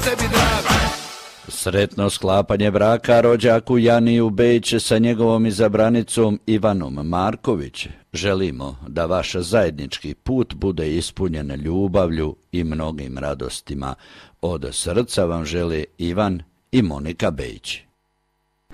tebi drag. Sretno sklapanje braka rođaku Janiju Bejić sa njegovom izabranicom Ivanom Marković. Želimo da vaš zajednički put bude ispunjen ljubavlju i mnogim radostima. Od srca vam žele Ivan i Monika Bejić.